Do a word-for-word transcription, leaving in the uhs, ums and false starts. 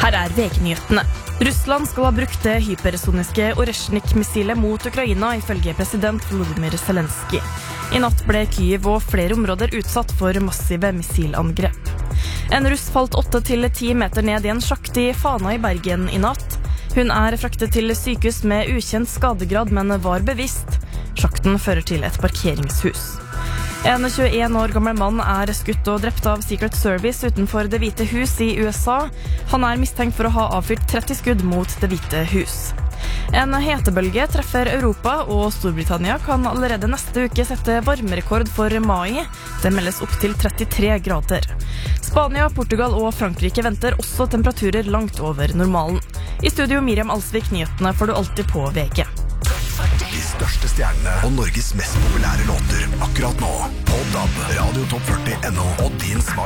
Her er V G-nyhetene. Russland skal ha brukt det hypersoniske Oreshnik-missilet mot Ukraina, ifølge president Volodymyr Zelensky. I natt ble Kyiv og flere områder utsatt for massive missilangrep. En russ falt åtte til ti meter ned i en sjakt i Fana i Bergen i natt. Hun er fraktet til sykehus med ukjent skadegrad, men var bevisst. Sjakten fører til et parkeringshus. En tjueen år gammel mann er skutt og drept av Secret Service utenfor Det hvite hus i U S A. Han er mistenkt for å ha avfyrt tretti skudd mot Det hvite hus. En hetebølge treffer Europa, og Storbritannia kan allerede neste uke sette varmerekord for mai. Det meldes opp til trettitre grader. Spania, Portugal og Frankrike venter også temperaturer langt over normalen. I studio Miriam Alsvik, nyhetene får du alltid på V G. De største stjernene og Norges mest populære låter akkurat nå på D A B, Radio Topp førti punktum no og din smart.